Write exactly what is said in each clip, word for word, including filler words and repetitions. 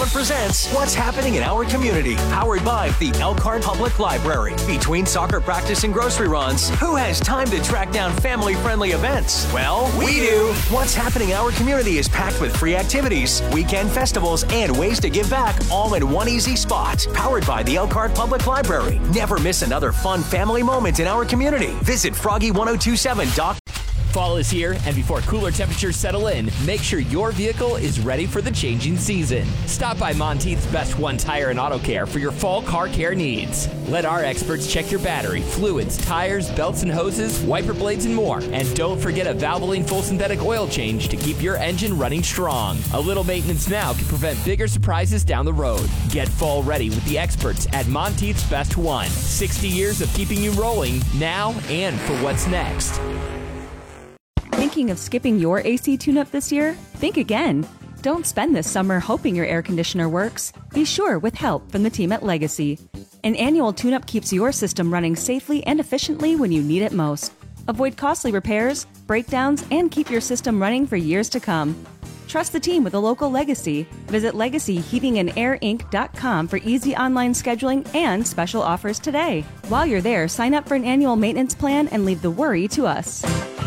presents What's Happening in Our Community, powered by the Elkhart Public Library. Between soccer practice and grocery runs, who has time to track down family-friendly events? Well, we do. What's Happening in Our Community is packed with free activities, weekend festivals, and ways to give back, all in one easy spot. Powered by the Elkhart Public Library. Never miss another fun family moment in our community. Visit froggy ten twenty-seven dot com. Fall is here, and before cooler temperatures settle in, make sure your vehicle is ready for the changing season. Stop by Monteith's Best One Tire and Auto Care for your fall car care needs. Let our experts check your battery, fluids, tires, belts and hoses, wiper blades, and more. And don't forget a Valvoline full synthetic oil change to keep your engine running strong. A little maintenance now can prevent bigger surprises down the road. Get fall ready with the experts at Monteith's Best One. sixty years of keeping you rolling now and for what's next. Thinking of skipping your A C tune-up this year? Think again. Don't spend this summer hoping your air conditioner works. Be sure with help from the team at Legacy. An annual tune-up keeps your system running safely and efficiently when you need it most. Avoid costly repairs, breakdowns, and keep your system running for years to come. Trust the team with a local Legacy. Visit legacy heating and air inc dot com for easy online scheduling and special offers today. While you're there, sign up for an annual maintenance plan and leave the worry to us.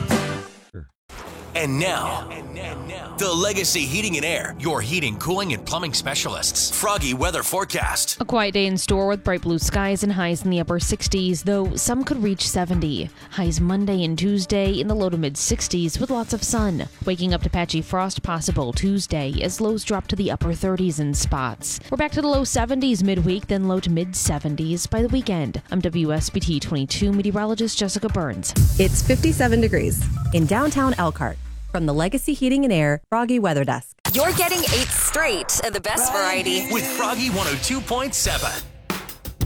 And now, the Legacy Heating and Air, your heating, cooling, and plumbing specialists. Froggy weather forecast. A quiet day in store with bright blue skies and highs in the upper sixties, though some could reach seventy. Highs Monday and Tuesday in the low to mid sixties with lots of sun. Waking up to patchy frost possible Tuesday as lows drop to the upper thirties in spots. We're back to the low seventies midweek, then low to mid seventies by the weekend. I'm W S B T twenty-two meteorologist Jessica Burns. It's fifty-seven degrees in downtown Elkhart. From the Legacy Heating and Air Froggy Weather Desk. You're getting eight straight of the best variety. With Froggy one oh two point seven.